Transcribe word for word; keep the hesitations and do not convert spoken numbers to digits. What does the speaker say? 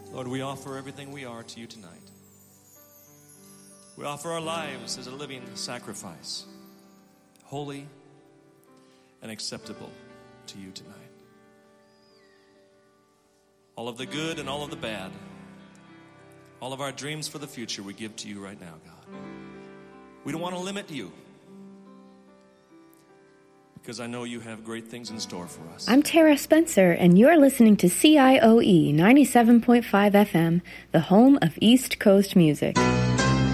Lord, we offer everything we are to you tonight. We offer our lives as a living sacrifice, holy and acceptable to you tonight. All of the good and all of the bad, all of our dreams for the future we give to you right now, God. We don't want to limit you, because I know you have great things in store for us. I'm Tara Spencer, and you're listening to C I O E ninety-seven point five F M, the home of East Coast music.